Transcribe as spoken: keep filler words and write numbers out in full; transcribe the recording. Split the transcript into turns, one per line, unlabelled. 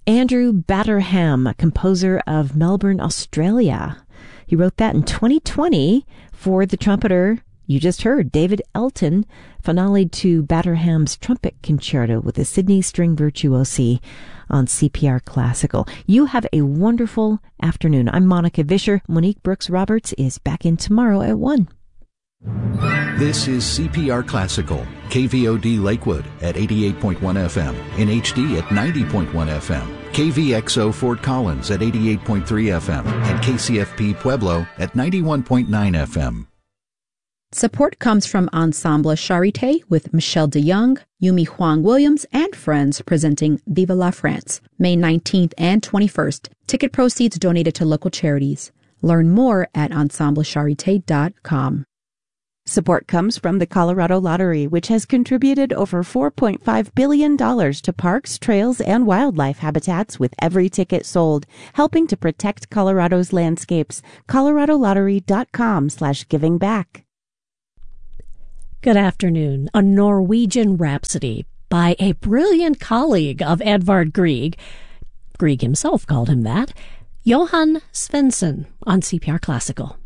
Andrew Batterham, a composer of Melbourne, Australia. He wrote that in twenty twenty for the trumpeter you just heard, David Elton, finale to Batterham's Trumpet Concerto with the Sydney String Virtuosi on C P R Classical. You have a wonderful afternoon. I'm Monica Vischer. Monique Brooks-Roberts is back in tomorrow at one.
This is C P R Classical, K V O D Lakewood at eighty-eight point one F M, in H D at ninety point one F M, K V X O Fort Collins at eighty-eight point three F M, and K C F P Pueblo at ninety-one point nine F M.
Support comes from Ensemble Charité with Michelle DeYoung, Yumi Huang Williams, and friends presenting Viva la France, May nineteenth and twenty-first. Ticket proceeds donated to local charities. Learn more at ensemble charité dot com.
Support comes from the Colorado Lottery, which has contributed over four point five billion dollars to parks, trails, and wildlife habitats with every ticket sold, helping to protect Colorado's landscapes. colorado lottery dot com slash giving back.
Good afternoon. A Norwegian Rhapsody by a brilliant colleague of Edvard Grieg. Grieg himself called him that. Johan Svensson on C P R Classical.